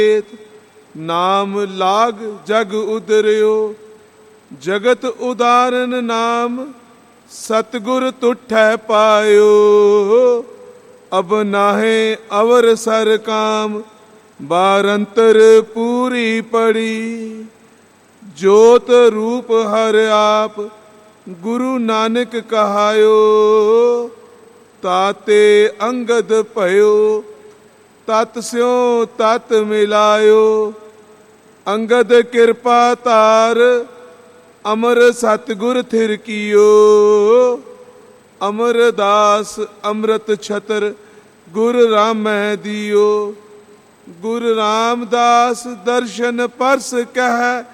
ਨਾਮ ਲਾਗ ਜਗ ਉਦਰਿਓ। ਜਗਤ ਉਦਾਰਨ ਨਾਮ ਸਤਿਗੁਰ ਤੁਠੈ ਪਾਇਓ। ਅਬ ਨਾਹੇ ਅਵਰ ਸਰ ਕਾਮ ਬਾਰੰਤਰ ਪੂਰੀ ਪੜੀ। ਜੋਤ ਰੂਪ ਹਰ ਆਪ ਗੁਰੂ ਨਾਨਕ ਕਹਾਇਓ। ਤਾਤੇ ਅੰਗਦ ਭਇਓ ਤਤ ਸਿਉ ਤਤ ਮਿਲਾਇਓ। ਅੰਗਦ ਕਿਰਪਾ ਧਾਰ ਅਮਰ ਸਤਿਗੁਰ ਥਿਰ ਕੀਓ। ਅਮਰਦਾਸ ਅੰਮ੍ਰਿਤ ਛਤਰ ਗੁਰ ਰਾਮੈ ਦਿਓ। ਗੁਰ ਰਾਮਦਾਸ ਦਰਸ਼ਨ ਪਰਸ ਕਹਿ